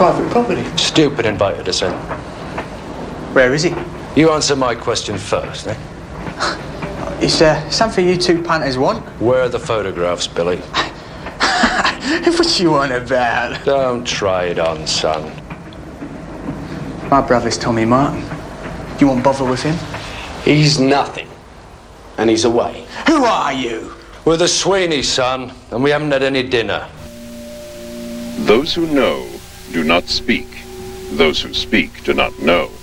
private property. Stupid invited us in. Where is he? You answer my question first, eh? It's something you two punters want. Where are the photographs, Billy? What you on about? Don't try it on, son. My brother's Tommy Martin. You won't bother with him? He's nothing. And he's away. Who are you? We're the Sweeney, son, and we haven't had any dinner. Those who know do not speak. Those who speak do not know.